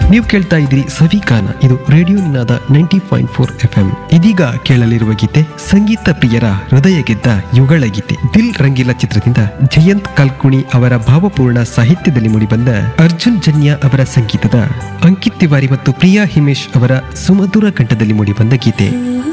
ನೀವು ಕೇಳ್ತಾ ಇದ್ರಿ ಸವಿಕಾನ, ಇದು ರೇಡಿಯೋ ನಿನಾದ 90.4 FM. ಇದೀಗ ಕೇಳಲಿರುವ ಗೀತೆ ಸಂಗೀತ ಪ್ರಿಯರ ಹೃದಯ ಗೆದ್ದ ಯುಗಳ ಗೀತೆ. ದಿಲ್ ರಂಗಿಲ ಚಿತ್ರದಿಂದ ಜಯಂತ್ ಕಲ್ಕುಣಿ ಅವರ ಭಾವಪೂರ್ಣ ಸಾಹಿತ್ಯದಲ್ಲಿ ಮೂಡಿಬಂದ ಅರ್ಜುನ್ ಜನ್ಯ ಅವರ ಸಂಗೀತದ ಅಂಕಿತ್ ತಿವಾರಿ ಮತ್ತು ಪ್ರಿಯಾ ಹಿಮೇಶ್ ಅವರ ಸುಮಧುರ ಕಂಠದಲ್ಲಿ ಮೂಡಿಬಂದ ಗೀತೆ.